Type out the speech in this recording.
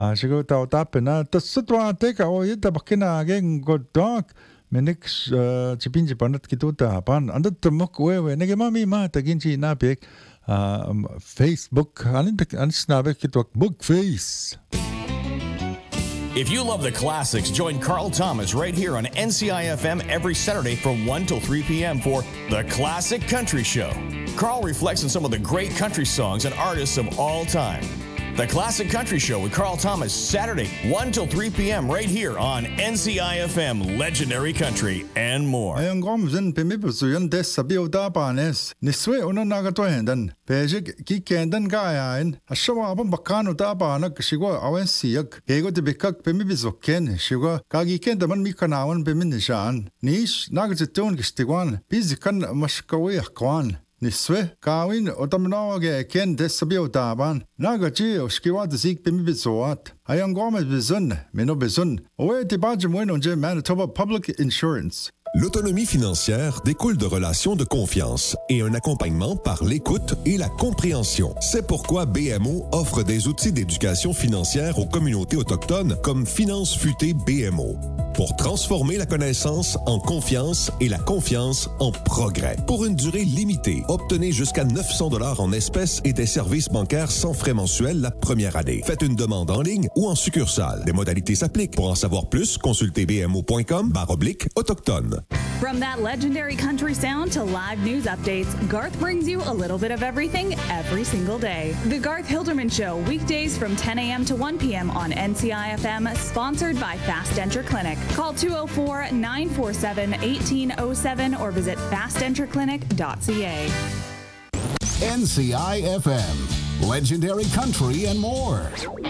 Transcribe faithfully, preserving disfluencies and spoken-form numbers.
Ah, sigo tao tapena. Tasutwa teka o yita bakina ageng godok. Menix chipinji panat kituta pan. Andat temuk wewe. Nege mami ma taginchi napik. Facebook. Anin anis nabek kitwak book face. If you love the classics, join Carl Thomas right here on N C I F M every Saturday from one till three p.m. for The Classic Country Show. Carl reflects on some of the great country songs and artists of all time. The Classic Country Show with Carl Thomas, Saturday, one till three p.m. right here on N C I F M, Legendary Country, and more. Ayang gomzen pimibusuyan des sabiu tapanes. Niswe una nagatohendan. Pejik ki kendan gayain. Ashawa abang bakano tapanak shigwa awen siyak. Kego tibikak pimibizoken. Shigwa kagi kendaman mikanawan piminishan. Nish nagatitun kistigwan. Pizikan mashkawi akwan. Niswe kawin otamnawage ken desabiu taban nagachi oshkiwa zik pimibizoat ayang gomez bizun meno bizun owe tibaj moen onje Manitoba Public Insurance. L'autonomie financière découle de relations de confiance et un accompagnement par l'écoute et la compréhension. C'est pourquoi B M O offre des outils d'éducation financière aux communautés autochtones comme Finance Futée B M O pour transformer la connaissance en confiance et la confiance en progrès. Pour une durée limitée, obtenez jusqu'à neuf cents dollars en espèces et des services bancaires sans frais mensuels la première année. Faites une demande en ligne ou en succursale. Des modalités s'appliquent. Pour en savoir plus, consultez b m o point com barre oblique autochtone. From that legendary country sound to live news updates, Garth brings you a little bit of everything every single day. The Garth Hilderman Show, weekdays from ten a.m. to one p.m. on N C I F M, sponsored by Fast Enter Clinic. Call two oh four, nine four seven, one eight oh seven or visit fast enter clinic dot c a. N C I F M, legendary country and more.